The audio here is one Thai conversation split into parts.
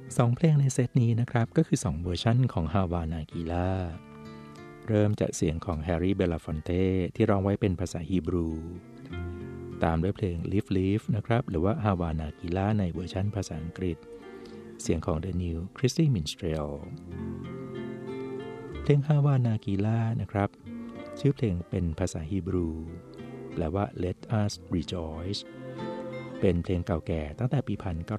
2เพลงในเซตนี้นะครับก็คือ2เวอร์ชันของ Havana Gila เริ่มจากเสียงของแฮร์รี่เบลาฟอนเต้ที่ร้องไว้เป็นภาษาฮีบรูตามด้วยเพลง Live Live นะครับหรือว่า Havana Gila ในเวอร์ชันภาษาอังกฤษเสียงของ The New Christy Minstrel เพลง Havana Gila นะครับชื่อเพลงเป็นภาษาฮีบรูแปลว่า Let us rejoice เป็นเพลงเก่าแก่ตั้งแต่ปี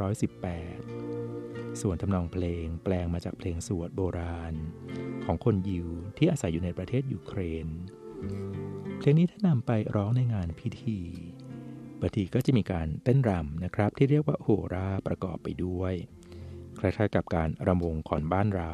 1918 ส่วนทำนองเพลงแปลงมาจากเพลงสวดโบราณของคนยิวที่อาศัยอยู่ในประเทศยูเครนเพลงนี้ถ้านำไปร้องในงานพิธีบางทีก็จะมีการเต้นรำนะครับที่เรียกว่าโหราประกอบไปด้วยคล้ายๆกับการรำวงขอนบ้านเรา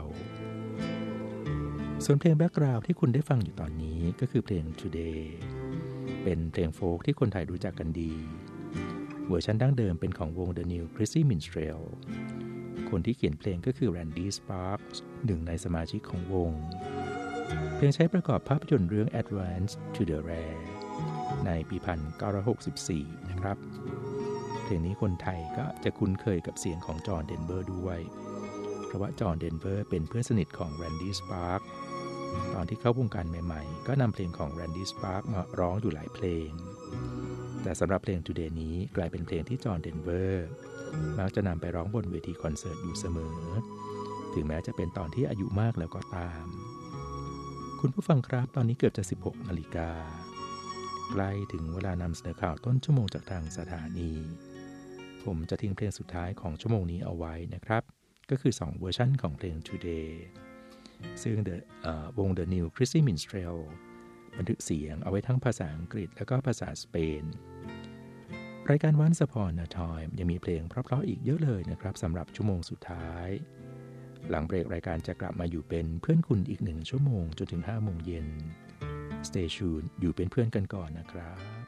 ส่วนเพลงแบ็กกราวด์ที่คุณได้ฟังอยู่ตอนนี้ก็คือเพลง Today เป็นเพลงโฟล์กที่คนไทยรู้จักกันดีเวอร์ชันดั้งเดิมเป็นของวง The New Christy Minstrel คนที่เขียนเพลงก็คือ Randy Sparks หนึ่งในสมาชิกของวงเพลงใช้ประกอบภาพยนตร์เรื่อง Advance to the Rare ในปี 1964 นะครับเพลงนี้คนไทยก็จะคุ้นเคยกับเสียงของจอห์น เดนเวอร์ด้วยเพราะว่าจอห์น เดนเวอร์เป็นเพื่อนสนิทของ Randy Sparks ตอนที่เข้าวงการใหม่ๆก็นำเพลงของ Randy Sparks มาร้องอยู่หลายเพลงแต่สำหรับเพลง Today นี้กลายเป็นเพลงที่จอห์น เดนเวอร์มักจะนำไปร้องบนเวทีคอนเสิร์ตอยู่เสมอถึงแม้จะเป็นตอนที่อายุมากแล้วก็ตามคุณผู้ฟังครับตอนนี้เกือบจะ 16 นาฬิกาใกล้ถึงเวลานำเสนอข่าวต้นชั่วโมงจากทางสถานีผมจะทิ้งเพลงสุดท้ายของชั่วโมงนี้เอาไว้นะครับก็คือ2เวอร์ชันของเพลง Today ซึ่งวง The New Christy Minstrel บันทึกเสียงเอาไว้ทั้งภาษาอังกฤษและก็ภาษาสเปนรายการ Once Upon a Time ยังมีเพลงเพราะๆอีกเยอะเลยนะครับสำหรับชั่วโมงสุดท้ายหลังเบรกรายการจะกลับมาอยู่เป็นเพื่อนคุณอีก1ชั่วโมงจนถึง 5 โมงเย็น Stay tuned อยู่เป็นเพื่อนกันก่อนนะครับ